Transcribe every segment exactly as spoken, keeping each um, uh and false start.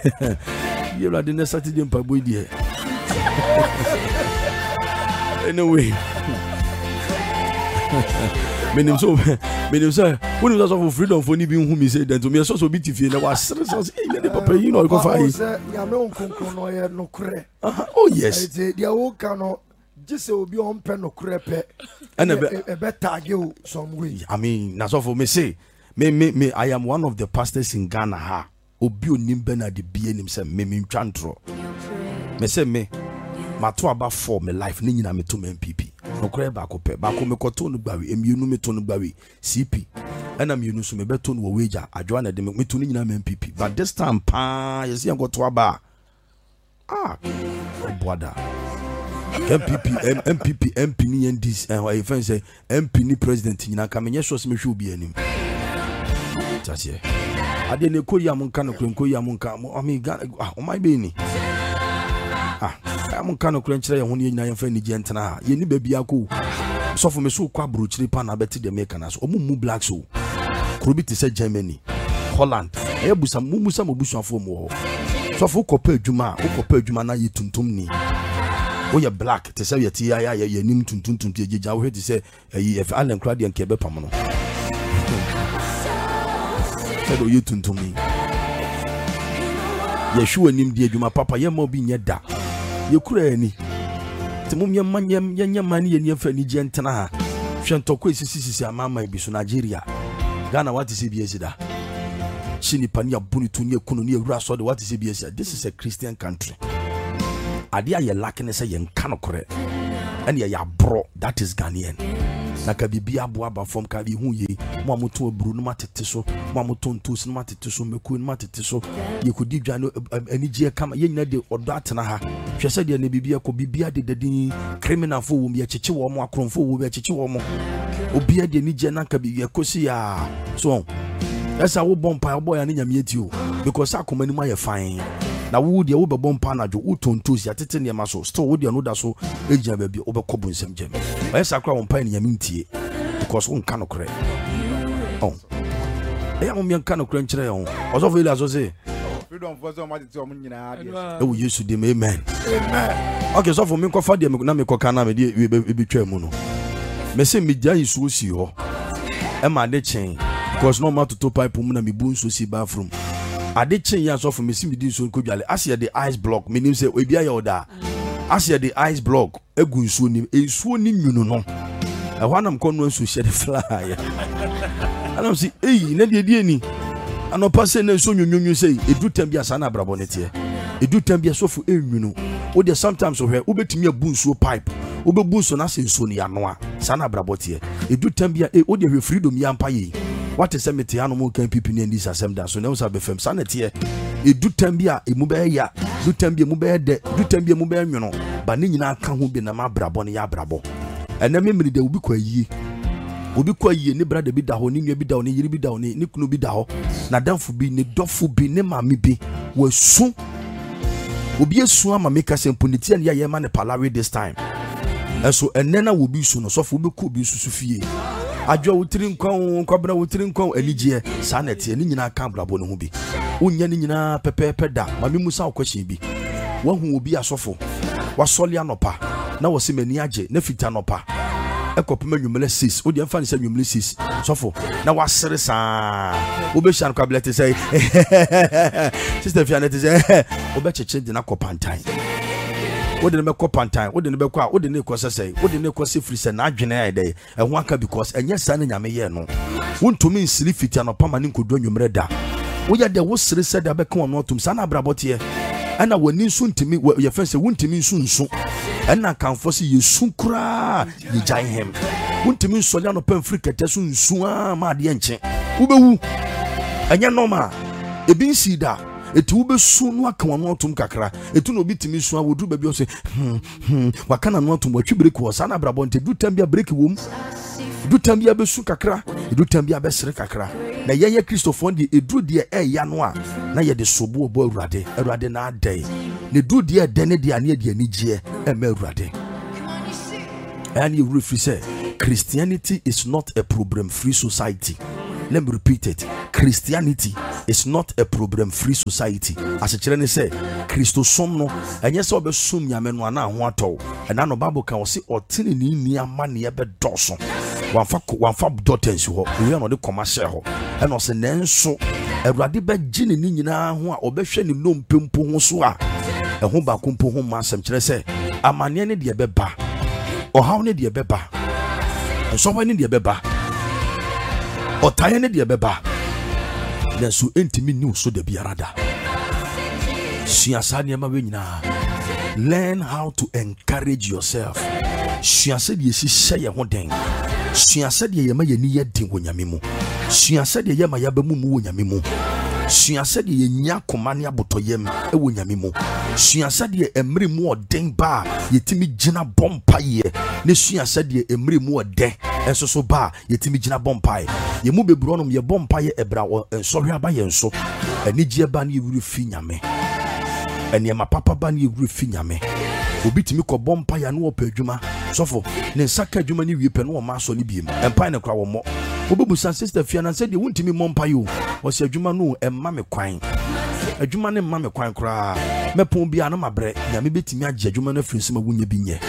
You are the next Saturday in Pabuidi. Anyway, meaning so, meaning sir, when you for freedom for any being whom he said that to me, so so beautiful. And I was serious. You know, go find. Oh yes. The old canoe just will be on pen or crepe and a better you some way. I mean, that's all for me. Say, me, me, me. I am one of the pastors in Ghana. Ha, Obio Nimbena the B N himself. Me, me, chantro. Me say me. Ma to about four me life ni nyina me to me M P P no kra ba ko pe ba ko me ko to no gbawe emienu me to no gbawe C P ena me enu so me beto no wager adwa na de me to ni nyina me M P P but this time pa yes yan go to aba ah boada M P P M P P M P ni ndis eh why fan say M P ni president nyina ka me nyeso se me hwe obi anim tasie ade ne ko ya mun ka no ko ya mun ka o me ah o mai be ni ah I'm kind of crunchy when you know friend gentana. You need baby ako. So for me so kwa bruchiri pan abeti the mekanas. Omu mu black so. Krobiti say Germany, Holland. Ebusa mu musa mobusu afo mo. So for kope adwuma, o kope adwuma na ye tuntum ni. O ye black te say ye ti ya ye ye nim tuntum tuntum ye gija wo he te say eh if Allen Crowdy nke be pam no. Say do ye tuntum ni. Ye hwe anim di adwuma papa ye ma bi nye da. Ye kura ani temum ye manyem ye nyamani ye nyefa ni gentana ha hwentoko esisisi amama bi so Nigeria Ghana what is B S da shini pani abuni tu ni ekunu ni ewura so de what is B S. This is a Christian country. Ade aye lacking say ye nka no kore and ye ya bro that is Ghanaian na ka bibia abo aba form ka bi hu ye mo amoto aburu no matete so mo amoto ntus no matete so meku no matete so ye kodi dwa no anigye kama ye nyina de odo atena ha hwe se de na bibia ko bibia de dadin criminal fo wo me cheche wo mo akromfo wo me cheche wo mo obia de anigye na ka bi ye kosi ya so esa wo bompa boy ya nyame eti o because akoma ni ma ye fine na wo de wo be bompa na jo utontos ya tete ne ma so still wo de no da so ejia ba bi wo be kobu nsem gem esa kra won pa ni nyame ntie because won kan okre oh e am mi kan okre nkyere yon ozo fo ile aso se freedom for so much ti o nyina ade e wo yesu de amen amen okay so for me ko fa de na me ko kana me de e be twa mu no me se me gya yesu osi ho e ma de chen because no matter to pipe mu na me bu nso si bathroom ade chen ya so for me si me di nso ko dwale asia the ice block me nim se we bia ya oda asia the ice block egu nso nim enso ni nwunu no e hwanam kono nso share the fly anam si eh na de de ni anopa se na nso nwunwunwu sei edu tambia sa na brabo ne tie edu tambia so for enwunu o de sometimes so hwe obetimi abu nso pipe obebu nso na se nso ni anoa sa na brabo tie edu tambia e o de hwe freedom ya mpa yi what is emete anu mo kan pipi ne ndisa sem da so na usa be fam sa na tie edu tambia e mu be ya du tambia mu be de du tambia mu be nwunu ba ne nyina aka ho bi na ma brabo ne ya brabo ena memri de obi kwa yi obi kwa yi ne brada bi da ho ne nwa bi da ho ne yiri bi da ho ne kunu bi da ho na danfo bi ne dofo bi ne maami bi wasu obi esu ama meka semponiti ne ya ma ne palawe this time eso enena wo bi su no sofo obi ko bi susu fie adwo wotiri nkwan kwabra wotiri nkwan anigye sa na tie ne nyina ka brabo ne ho bi onya ne nyina pepepe da mami musa okwachi bi wahu obi asofo wasoli anopa na wose mani age na fita anopa ekopema nwumele six odi amfa ne se nwumele six sofo na wasere sa obe shan kwablete say sister fianete say obe cheche de na kopantan odi ne be kopantan odi ne be kwa odi ne ko sesei odi ne ko se free se na adwene ai dey ehun aka because enye sa ne nyame ye no wontumi nsiri fita anopa ma ne nkodo nwumere da wo ya de wo sere se da be ka wono otum sa na brabote ana wani nso ntimi ye fense wontimi nso nso ena kanfo se yesu kura ye jai hem wontimi nso le no pamfri kete so nso a ma de enche ubewu enya normal ebi nsi da eti ubesu no aka wono otum kakra etu no bitimi nso a wodu ba bi o se waka na no otum watwi break wo sa na brabonte du tambia break wom du tambia besu kakra du tambia besere kakra na yeye Christopher de edru de e ya no a na ye de sobo obo awurade awurade na adai ne du de de ne de ane de anigye e ma awurade and you refuse say Christianity is not a problem free society. Let me repeat it. Christianity is not a problem-free society. As a children say, Christo somno, and yes, over sum yamenwana wato, and ano Bible can see or tin in near money ever dawson. One for one for daughters who we are not the commercial, and also then so a radiba gin in Nina who are obession in no pimpo swa, a home back kumpo home massam say, a man any dear beba, or how need dear beba, and someone in dear beba, or tie any dear beba. Then so intimate news so de biarada. Shiasanya mawina. Learn how to encourage yourself. Shiasa de si share one thing. Shiasa de yama ye ni yedin wo nyamemu. Shiasa de yama yabamu wo nyamemu. Shiasa de ye nya komane abotoyem e wo nyamemu. Shiasa de emri mu oden ba yetimi gina bompa ye. Ne shiasa de emri mu oden enso so ba yetimi gina bompa ye. Ye mu bebronom ye bompa ye ebra enso aba ye enso. Anigye ba na yewuru fi nyame. Ene ma papa ba na yewuru fi nyame. Obi timi ko bompa ya no opadwuma. Sofo ne nsaka adwuma ni wie pe no ma so ni biem. Empa ne kra wo mo. Obebusa sister Fiana said de wontimi mompa yo. O se adwuma no emma me kwan. Adwuma ne emma me kwan kra. Mepon bia na mabre. Nyame betimi age adwuma na frinsima wunya bi nye.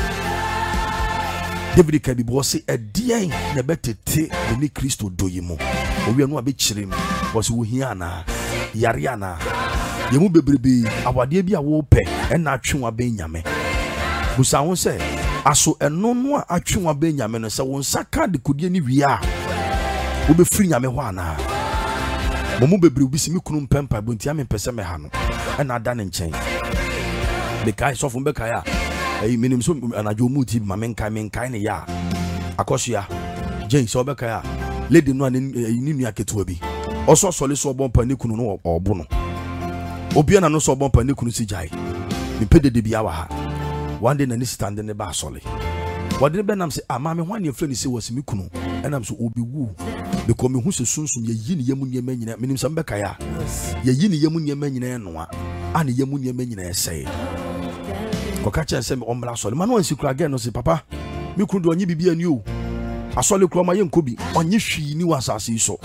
David can be bossy a dear na betete ni Christo doyimo. Owi anu abechirem was wo hiana yariana. Yemu bebrebe awade bi a wo pe na atwenwa ben nyame. Busa won se aso eno no a atwenwa ben nyame no se won saka de kodie ni wi a wo be firi nyame ho ana. Momu bebrebe bi simi kunu mpempa bontia me pese me ha no na ada ne nchen. Me kai so fun be kai a eh minim so anajo muti ma menkai menkai ne ya akosia Jane so be kai a lady no ani ni nua ketewa bi oso sole so bompa ne kunu no obo no obi na no so bompa ne kunu si jai me pede de bia wa ha one day na ni stand ne ba sole wode be nam se ama me hwan ye fre ni se wasi me kunu enam so obi wu because me hu se sunsun ye yi ne yemu nyema nyina minim sam be kai a ye yi ne yemu nyema nyina no a ani yemu nyema nyina ese ko kacha se me ombla sole man wan sikura again no se papa me kunu do onyi bibia ni o asole kro ma ye nkobi onyi hwi ni wasase so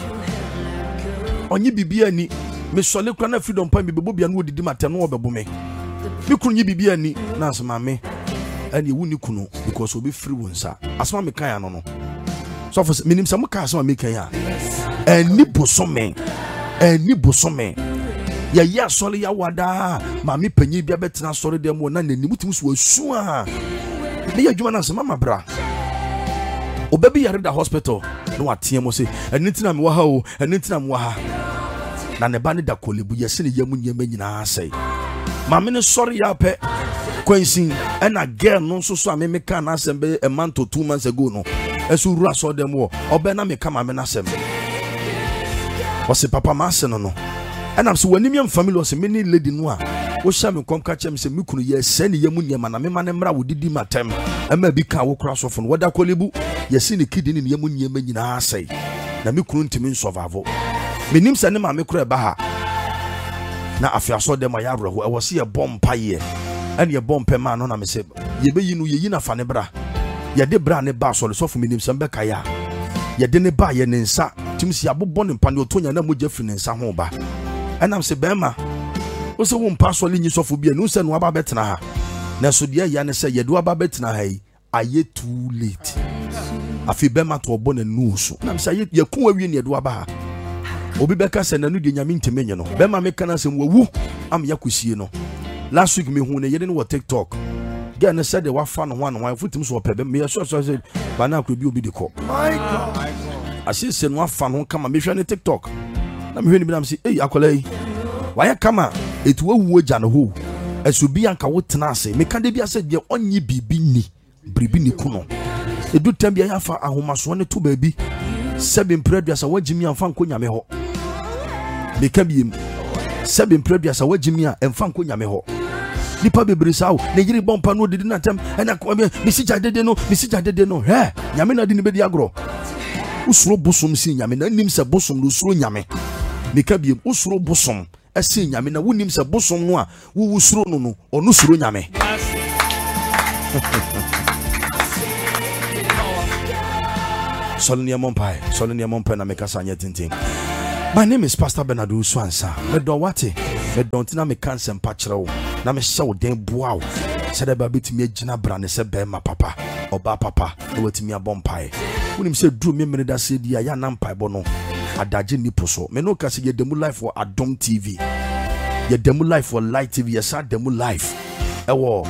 onyi bibia ni me sole kro na freedom pa me bebo bia no odidi mate no obebo me me kunu nyi bibia ni na asema me ani wu ni kunu because obi free wonsa asema me kan ya no no so for minim sam ka asema me kan ya ani bosome ani bosome ya ya sole ya wada ma me panyi bia betena sore dem wo na nanim timu so asu a me ya dwuma na asema mabra obabi yare da hospital no atie mo se enitina me wa ha o enitina me wa ha na ne ba ne da kolebu yese ne yamu nyema nyina asai ma me ne sore ya pe kwensin ena girl no so so ameme kan na sembe a month or two months ago no esu ru aso dem wo obe na me kama me na sem wose papa ma se no no ena so wani miam family wose me ni lady no a wo sha me kom ka chem se me kunu ye se ne yamu nyema na me ma ne mra wo didi matem ema bi ka wo kra so fo no wada kolebu yesi ne kidini ne yamu nyema nyina asai na me kunu ntimi nsovavo menim se ne ma me kra ba ha na afiaso dem ya reho e wo se ye bompa ye and ye bompe man no na me se ye be yinu ye yina fa ne bra ye de bra ne ba so so fu minim se mbeka ya ye de ne ba ye ne nsa timsi abobɔ ne mpa ne otonya na mogya fi ne nsa ho ba enam se bema wo se wo mpa so le nyi so fu bia no se no aba betena ha na so de ya ne se ye do aba betena ha yi aye too late afi bema to obo na nu so na me se ye ku awie ne do aba ha obi beka se na nu de nyame ntemenye no bema me kana se wawu am yakosie no. Last week me hu ne yede no wo TikTok. Get na said the wa fa no one one futim so pebe me so so say ba na akro bi obi de ko. My God. I say se no fa no kama me hwe ne TikTok. Na me hwe ni bi na me say eh akolai. Wa ya kama etu wawu agya no ho. Esu bi anka wo tena ase. Me ka de bi ase de onyi bibi ni. Bribi ni kuno. Edu tam bi ya fa ahomaso ne to ba bi. Seven preduasa wagimi amfa nko nyame ho. Me ka bi em. Seven preduasa wagimi a emfa nko nyame ho. Nipa bebre sawo ne yiri bompa no didi na tem ena ko me si jadede no me si jadede no he nyame na di ne bedi agro usuro bosom si nyame na nim se bosom no usuro nyame me ka biem usuro bosom esi nyame na wonim se bosom no a wo usuro no no ono usuro nyame Solenia Mompai Solenia Mompai na me kasa nya tintin My name is Pastor Bernard Uswansa. Me do wate. Me don't na me cancer mpachrew. Na me show den boa. Said about bit me gina brand se be ma papa. Oba papa. No wati me abompai. Unim se dru me me da se dia ya na mpai bono. Adaje nipo so. Me no kasi ye demu life for Adom T V. Ye demu life for Light T V. Ye sa demu life. Ewo.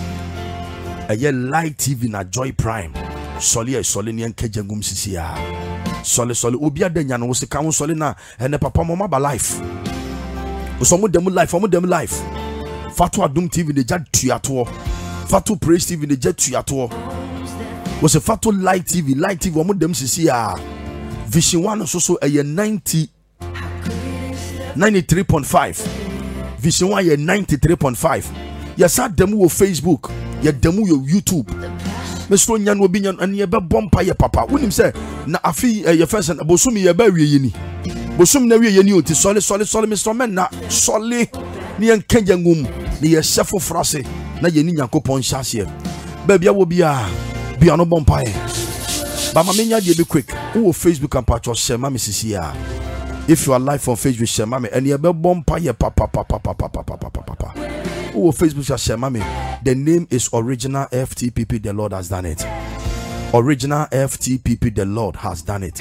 Eye Light T V na Joy Prime. Soli e soli ni enke jengum sisi ya. Soli soli obi adenya no se kan soli na ene papa mama ba life. So mo demu life, mo demu life. Fatu Adom T V ne ja tuato. Fatu Praise T V ne ja tuato. Was a Fatu Light T V, Light T V mo dem sisi ya. Vision one so so eye ninety ninety-three point five. Vision one ye ninety-three point five. Yes, I demu wo Facebook, ye demu yo YouTube. Meso nya no bi nya an ye be bompa ye papa. Wonim say na afi ye first and bosumi ye ba wie yeni. Bosum na wie yeni oti sole sole sole meso men na sole ni en kanja ngum ni ye sefo frase na ye ni Nyankopon hyase. Ba bia wo bia bia no bompa ye. Ba ma menya de be quick. Wo Facebook and patch share ma me sisi ya. If you are live on Facebook share ma me and ye be bompa ye papa papa papa papa papa papa. Wo Facebook share ma me. The name is Original F T P P. The Lord has done it. Original F T P P. The Lord has done it.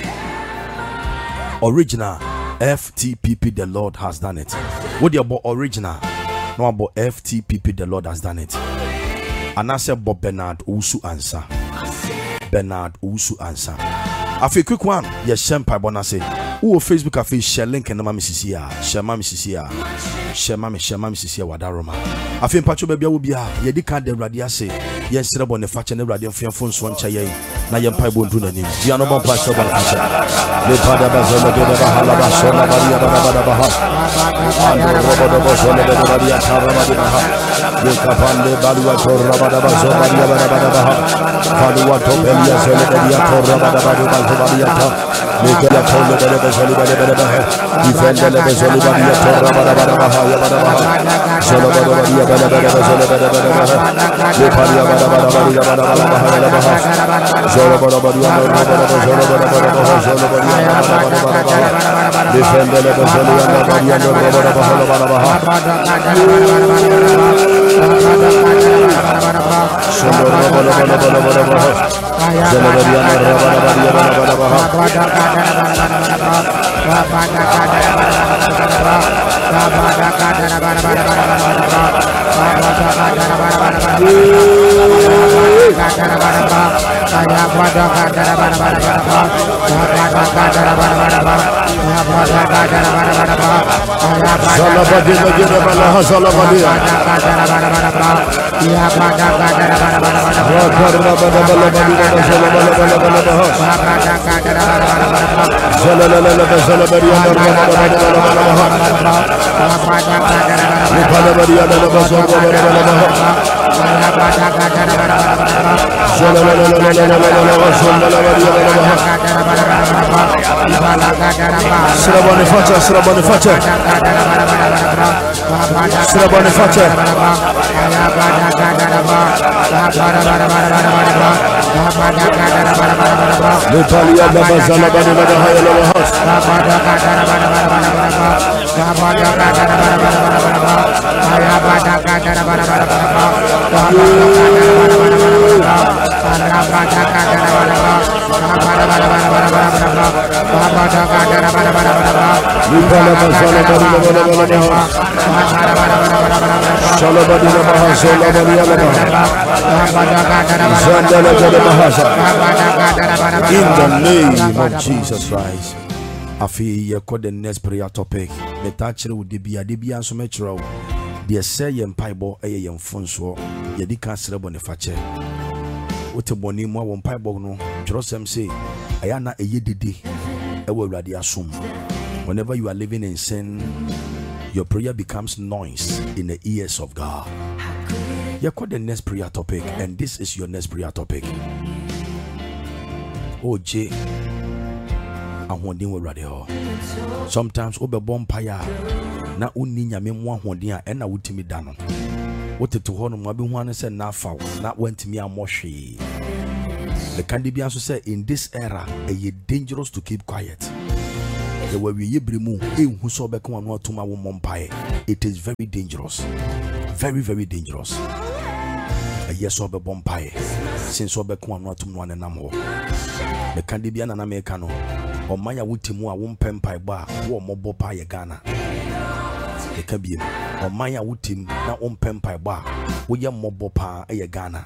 Original F T P P. The Lord has done it. What do you about original? No about F T P P. The Lord has done it. And I said Bob Bernard Usu answer. Bernard Usu answer. I feel quick one. Yes, Shempa Bonase. Who Facebook afi share link and mama sisia. Share mama sisia. Share mama share mama sisia wadaroma. I feel pacho baby will be a yedi can de radia say. Yes, Rabon the faction and radiant fian phones one chaye. Na yam pai bon tuna ni. Diano bon pastor ban answer. Le pada bazola de bahala basola baria bada baha. Ando robo bazola de radia tarama de baha. Le kapande balua torra bada bazola baria bada baha. Falua topelia zele de dia torra bada bada baria ta. Le kala tolle de bazoli bada bada baha. Defende le bazoli baria torra bada bada baha ya bada baha. Zola bada baria bada bada bazola bada bada baha. Le paria bada bada baria bada bada baha ya baha. Zola bada baria bada bada bazola bada bada baha. Zola baria bada bada baha. Defende le bazoli bada baria torra bada baha ya bada baha. Zola bada bada bada bada baha. Zola baria bada bada baria bada baha. Sraboniface, Sraboniface, Sraboniface. L'Italia da Bazala da Bahaya la House. In the name of Jesus Christ. I feel you call the next prayer topic. The touch with the Bia, the Bia, so much row. The say and Piebo, a young Fonso, Yadi Castle Boniface. What a boni more one Piebo no, Jerusalem say, I am not a yedidi, I will ready assume. Whenever you are living in sin, your prayer becomes noise in the ears of God. You call the next prayer topic, and this is your next prayer topic. Oh, J. And one thing we radio. Sometimes obe bompire na uni nyame mo ahoden a e na wutimi da no. Wote to ho no mo be ho an se na fa na wantimi amohwe. The candy be answer say in this era, it is dangerous to keep quiet. The way we yebremu e hu so be kan no atoma wo mompae. It is very dangerous. Very very dangerous. A yes or be bompae. Since obe kan no atom no anam ho. Me kan de bia na na me ka no. O manya wutimu a wo mpempai ba wo mobo pa ye Ghana. E ka biem. O manya wutim na wo mpempai ba wo ye mobo pa ye Ghana.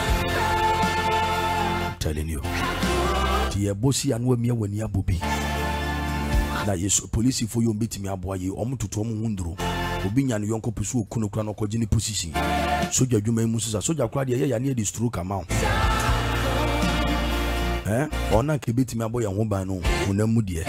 I'm telling you. Ti e bosi anu amia wani abobi. Na yeso police for you mbetimi aboa ye omo toto omo hunduro. Obi nya no yonko pusu okuno kura no kogini position. Soja dwuma mu sisa soja kura de ye ya na di stroke amount. Eh ona ke betimi aboa ye ho ban no onamu de.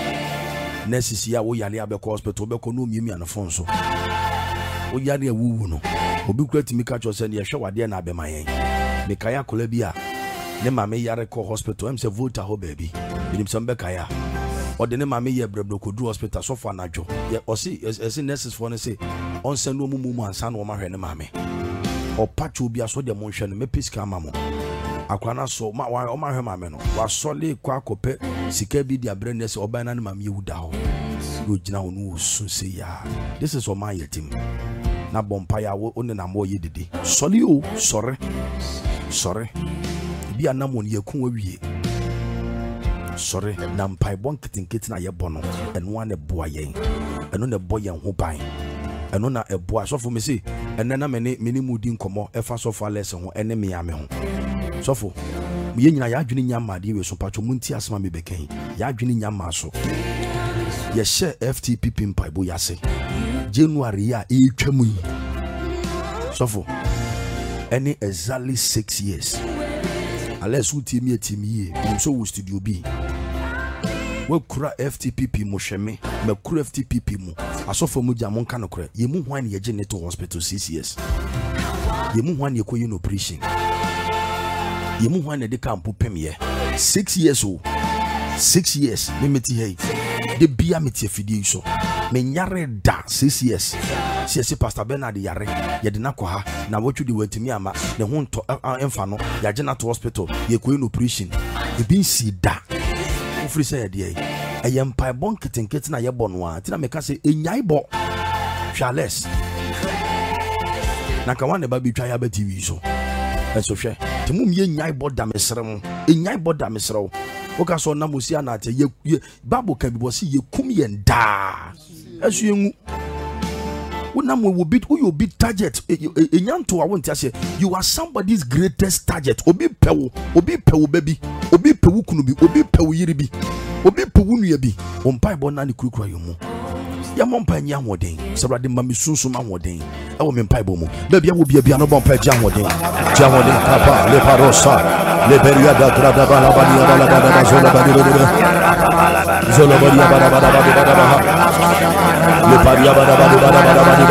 Nurses ya wo yale abeko hospital beko no miemi anofo so. Wo yale awuwu no. Obi kura timi ka cho se ne ye hwewade na abema yen. Mekaya kola bi a ne mama yare ko hospital em se volta ho baby. Binim some bekaya. Or the name me ye brebro ko do hospital so for najo ye osi esi nurses for ne say on send no mumu ansa no ma hwe ne mame o pacho bi aso de monhwe no me piska mamo akwana so ma o ma hwe mame no wa sole kwa akope sika bi dia bre nurse oban na ne mame ye wuda ho go gina ho no so say ya this is o my team na bompa ya wo ne na mo ye dede sole o sore sore bi anamon ye kun awie sorry na mpai bon kitinkiti na ye bono eno na eboa yen eno na ebo yen ho ban eno na eboa sofo me say eno na me ni mudi nkomo efa sofo lesson ho ene me ame ho sofo me ye nyina ya adwene nya made we so pacho munti asema me beken ya adwene nya ma so ye she F T P mpai bo yase January ya e twam yi sofo any exactly six years unless we team ye team ye so we studio B we kura F T P P mo hweme me kura F T P P mo asofo mu gya mo nka no kura ye mu hwan ye gye ne to hospital six years ye mu hwan ye ko yin operation ye mu hwan ne de kampo pem ye six years o six years me meti hey de bia meti afidie so me nyare da six years si ese Pastor Bernard yare ye de na kwa ha na wotwu de wantimi ama ne ho nto emfa no ya gye na to hospital ye ko yin operation e bin si da ofri say de ay e mpai bon kitenkete na ye bono a tina me ka say enyai bo Charles na ka wan ne ba bi twa ya ba T V so enso hwe timum ye nyai bo da mesrem enyai bo da mesrew oka so na mosia na ate ye babo ka bi bo si ye kum ye nda asu yengu unam we will beat who you beat target enyanto a wonti ase you are somebody's greatest target obi pewo obi pewo baby obi pewo kunu bi obi pewo yiri bi obi pewo nua bi on Bible na ne kurukura yomu ya mompa nya hoden sabrade mami sunsun ahoden e wo me Bible mu baby ya wo bia bia no bompa nya hoden nya hoden papa le parosa le beria da grada bala bali bala bala zola bali zola bali bala bala bala le paria bala bala bala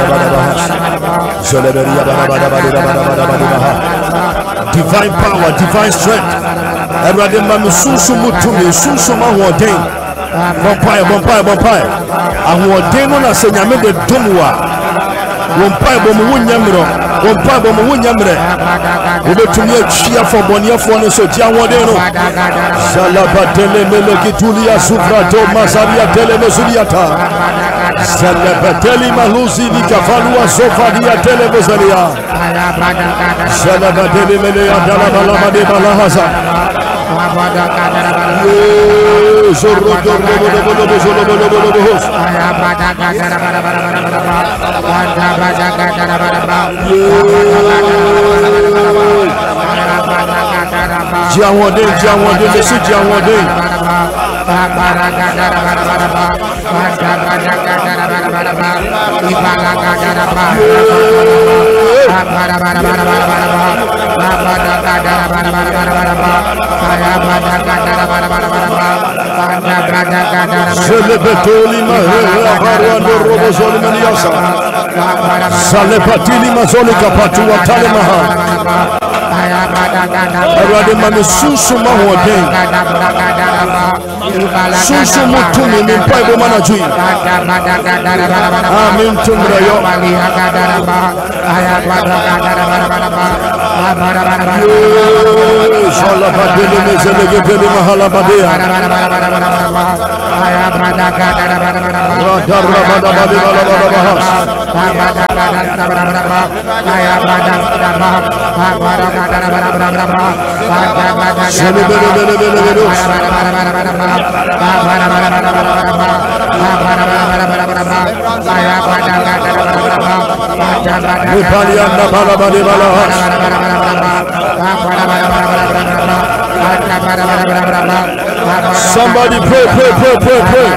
bala zola beria bala bala bala bala divine power divine strength everybody mami sunsun mutumi sunsun ahoden Bompire, bompire, bompire. Ahoden no na se nyame de domwa. Bompire bo mu nyamro. Bompire bo mu nyamre. Obetumi atwia fo boniafo no so ti ahoden no. Salaba tele mele kitulia sufrato masaria tele mesuliata. Salaba tele maluzi ni kafalu sofadia tele mesalia. Salaba tele mele ya dala bala de balahaza. Zorro zorro bolo bolo bolo bolo bolo bolo bolo. Jawode jawode lesu jawode. Zelebetoli mahera barwando robo zolimaniasa. Zalepatili mazoli kapatu watale maha. Erade mami susu mahoden. Susu mutumi mimpai bo manajui. Amin tumrayo. Somebody pray, pray, pray, pray, pray.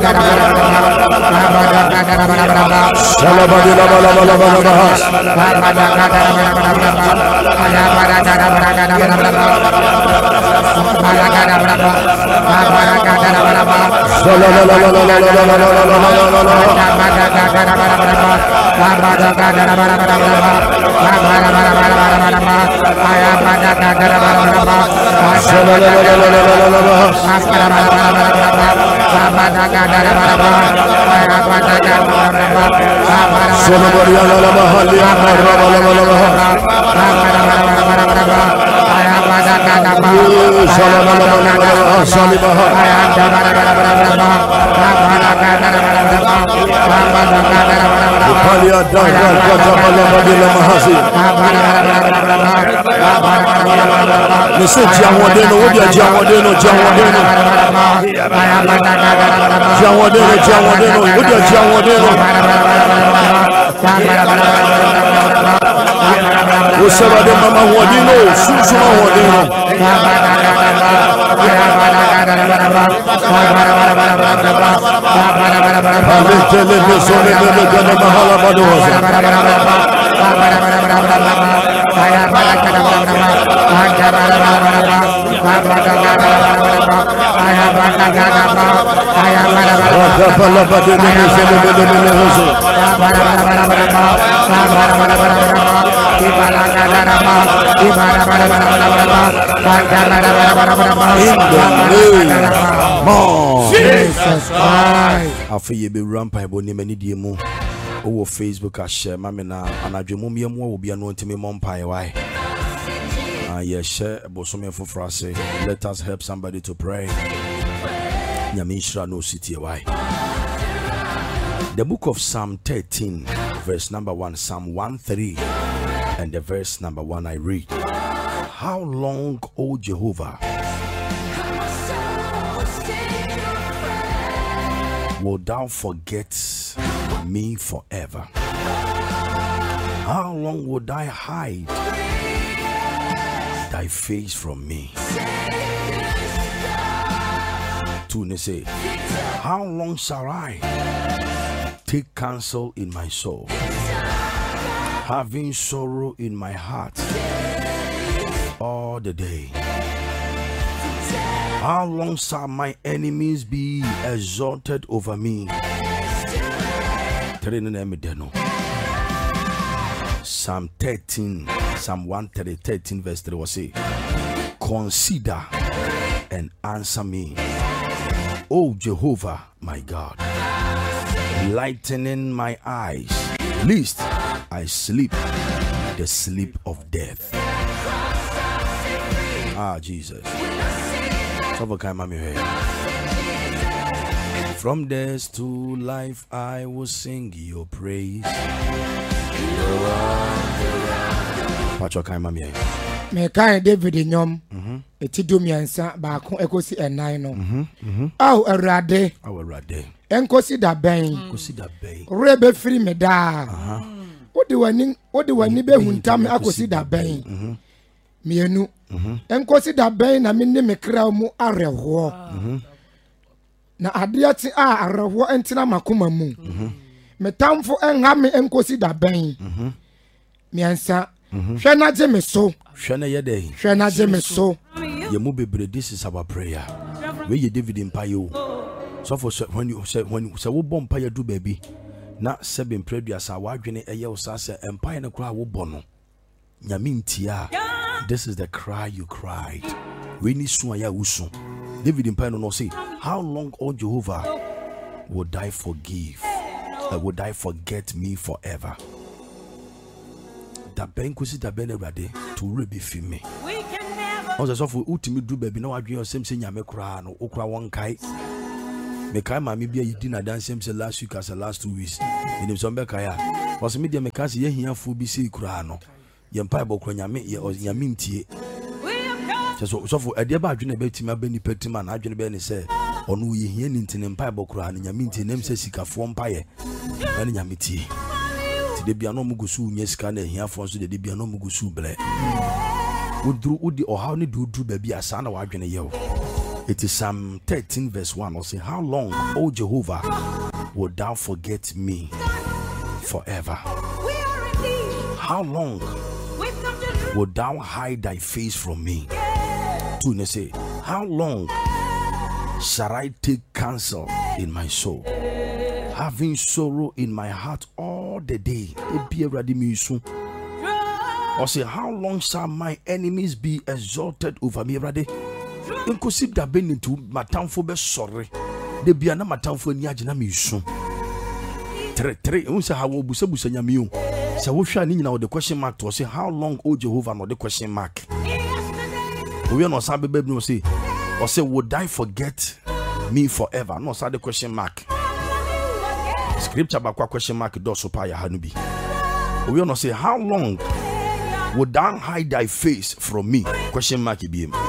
Listen, Jawadeno, what you Jawadeno, Jawadeno, Jawadeno, Jawadeno, what you Jawadeno, Osabade Mama Wadino, Susuma Wadeno, Jesus Christ. After you be rampa ebo ni mani die mu. Owo Facebook a share mama na anadwemu miemu wo bia no ntimi mompa why. Ah yeah, share bosome foforo ase. Let us help somebody to pray. Nyamishra no city why. The book of Psalm thirteen, verse number one, Psalm one thirty, and the verse number one I read. How long, O Jehovah, will thou forget me forever? How long would I hide thy face from me? To say, how long shall I take counsel in my soul, having sorrow in my heart all the day? How long shall my enemies be exalted over me? Psalm thirteen, Psalm one thirty, thirteen verse three was say, consider and answer me, O Jehovah my God, lightening my eyes, lest I sleep the sleep of death. Ah, Jesus. From death to life I will sing your praise. Me kind David nyom eti do miansa ba ko ekosi enan no aw awrade awrade enkosi da ben enkosi da ben ore be firi me da odi wani odi wani be huntam akosi da ben mienu enkosi da ben na me ne me kra mu areho na adeati a areho entina makoma mu me tamfo enha me enkosi da ben miansa hwe na je me so hwe na ye dey hwe na je me so ye mu bebre. This is our prayer. We ye David Mpayo. So for when you say when you say wo bom pa ya du baby na seven previous a wadwene eye wo sa say empire na kra wo bono nyame ntia. This is the cry you cried. We need so ya wusu. David Mpayo no say, how long, O Jehovah, would I forgive? Uh, would I forget me forever? da ben kosi da ben Awurade to rebi fi me also so for ultimate do baby no adwen osem se nyame kura no okura won kai me kai ma me bia yidi na dan sem se last week as the last two weeks in some be kai a was me dia me kai se ye hiafo bi se kura no ye mpa bo kura nyame ye nyame ntie so so for ade ba adwen be tima be ni petima na adwen be ni se onu ye hia ni ntine mpa bo kura no nyame ntie nem se sikafo mpa ye na nyame tie ti de bia no mugusu nya sika na hiafo so de de bia no mugusu ble udru udi or how ni do do baby asana wa adwene ye. It is Psalm thirteen verse one. Or say, how long, O Jehovah, would thou forget me forever? How long would thou hide thy face from me? Two, they say, how long shall I take counsel in my soul, having sorrow in my heart all the day? Or say, how long shall my enemies be exalted over me? Inclusive da ben into matamfo be sorry. De bia na matamfo ni agina me su. Tre tre unsa ha wo busa busa nyame o. Se wo hwa ni nyina wo the question mark to say how long, O Jehovah, no the question mark. We no sabe be no say or say would I forget me forever? No say the question mark. Scripture ba kwa question mark do so pa ya hanu bi. We no say how long would thou hide thy face from me? Question mark bi em.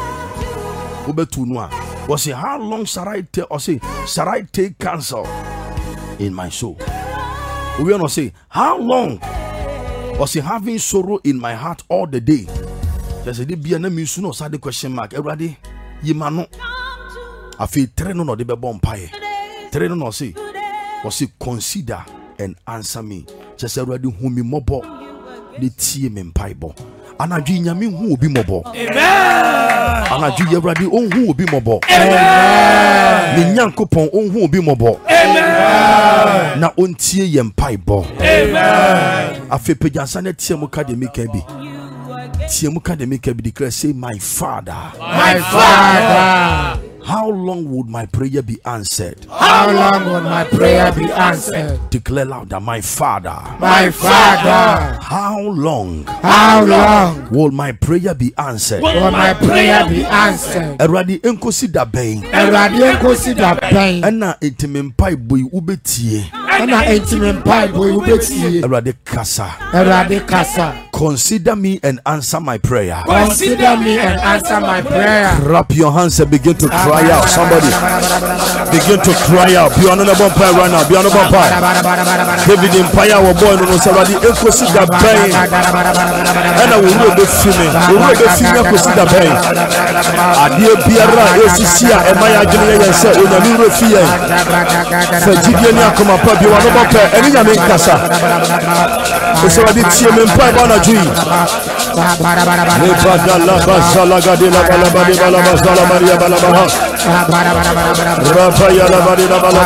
Or say, how long shall I take, or say, shall I take counsel in my soul? We will not say, how long, or say, having sorrow in my heart all the day. Just say, be an enemy soon or side the question mark. Everybody, ye mano. I feel train no de be bompire. Train no say, or say, consider and answer me. Just already whom me mobo, the team in piebo. And I do nyame who be mobo. Amen. And I do everybody on who be mobo. Amen. Ni nyankopon on who be mobo. Amen. Na ontie yem paibo. Amen. Afi pejansa na tie mu ka de make bi. Tie mu ka de make bi declare say my father. My father. How long would my prayer be answered? How long would my prayer be answered? Declare louder, my father. My father. How long? How long will my prayer be answered? Will my prayer be answered? Eradi enkosi da ben. Eradi enkosi da ben. Ena etimempai boy ubetie. Ena etimempai boy ubetie. Eradi kasa. Eradi kasa. Consider me and answer my prayer. Consider me and answer my prayer. Clap your hands and begin to cry out. Somebody begin to cry out. Be on the bonfire right now. Be on the bonfire. David in fire or boy no somebody enkosi da ben. Ena we will be filming. We will be filming enkosi da ben. Adie biara esisia e maya gine ye se onyami refie. Fa jidie ni akoma pa bi wano bonfire. Eni nyame nkasa. Osawadi tie me mpa ba na jui. Lebadala basala gadila balabadi balabasala maria balabaha. Rafa ya la badi la